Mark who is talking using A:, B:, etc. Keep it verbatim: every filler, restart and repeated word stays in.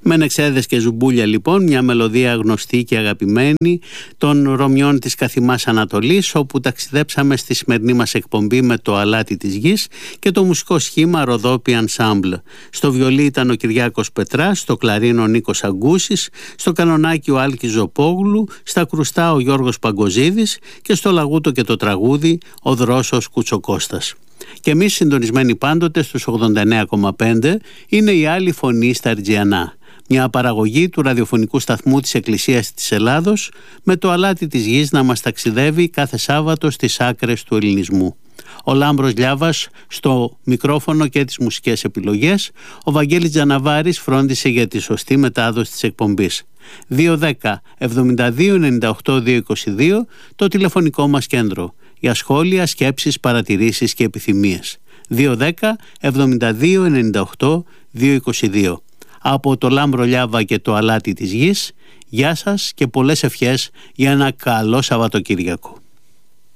A: Μενεξέδες και Ζουμπούλια λοιπόν, μια μελωδία γνωστή και αγαπημένη των Ρωμιών της Καθημάς Ανατολής, όπου ταξιδέψαμε στη σημερινή μας εκπομπή με το αλάτι της γης και το μουσικό σχήμα Ροδόπι Ενσάμπλ. Στο βιολί ήταν ο Κυριάκος Πετράς, στο κλαρίνο ο Νίκος Αγκούσης, στο κανονάκι ο Άλκης Ζοπόγλου, στα κρουστά ο Γιώργος Παγκοζίδης και στο λαγούτο και το τραγούδι ο Δρόσος Κουτσοκώστας. Και εμείς συντονισμένοι πάντοτε στους ογδόντα εννέα κόμμα πέντε είναι η άλλη φωνή στα Αιτζιανά. Μια παραγωγή του ραδιοφωνικού σταθμού της Εκκλησίας της Ελλάδος, με το αλάτι της γης να μας ταξιδεύει κάθε Σάββατο στις άκρες του ελληνισμού. Ο Λάμπρος Λιάβας στο μικρόφωνο και τις μουσικές επιλογές. Ο Βαγγέλης Τζαναβάρης φρόντισε για τη σωστή μετάδοση της εκπομπής. δύο δέκα εβδομήντα δύο ενενήντα οκτώ διακόσια είκοσι δύο το τηλεφωνικό μας κέντρο για σχόλια, σκέψεις, παρατηρήσεις και επιθυμίες. δύο δέκα εβδομήντα δύο ενενήντα οκτώ διακόσια είκοσι δύο. Από το Λάμπρο Λιάβα και το αλάτι της γης, γεια σας και πολλές ευχές για ένα καλό Σαββατοκύριακο.